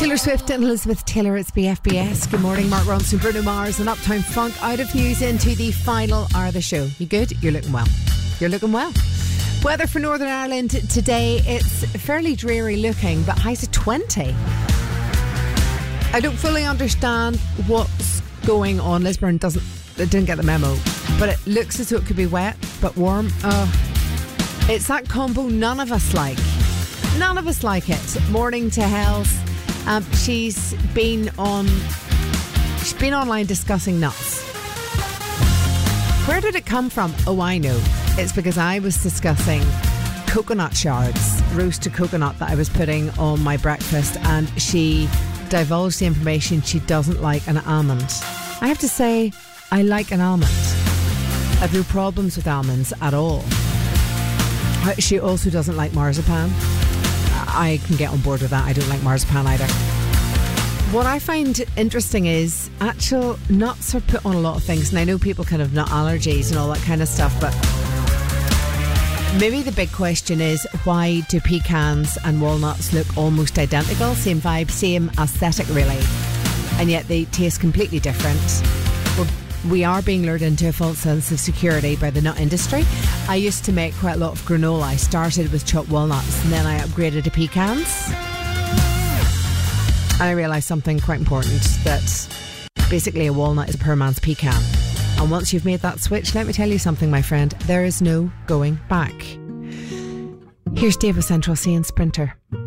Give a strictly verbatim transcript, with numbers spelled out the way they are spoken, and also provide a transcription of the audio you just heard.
Taylor Swift and Elizabeth Taylor, it's B F B S. Good morning, Mark Ronson, Bruno Mars and Uptown Funk. Out of news into the final hour of the show. You good? You're looking well. You're looking well. Weather for Northern Ireland today, it's fairly dreary looking, but highs of twenty. I don't fully understand what's going on. Lisburn doesn't, it didn't get the memo, but it looks as though it could be wet, but warm. Oh, it's that combo none of us like. None of us like it. Morning to Hells. Um, she's been on She's been online discussing nuts. Where did it come from? Oh, I know. It's because I was discussing coconut shards, roasted coconut that I was putting on my breakfast, and she divulged the information she doesn't like an almond. I have to say, I like an almond. I have no problems with almonds at all. She also doesn't like marzipan. I can get on board with that. I don't like marzipan either. What I find interesting is actual nuts are put on a lot of things, and I know people kind of nut allergies and all that kind of stuff, but maybe the big question is, why do pecans and walnuts look almost identical? Same vibe, same aesthetic really, and yet they taste completely different. We're We are being lured into a false sense of security by the nut industry. I used to make quite a lot of granola. I started with chopped walnuts and then I upgraded to pecans. And I realised something quite important, that basically a walnut is a poor man's pecan. And once you've made that switch, let me tell you something, my friend, there is no going back. Here's David Central C and Sprinter.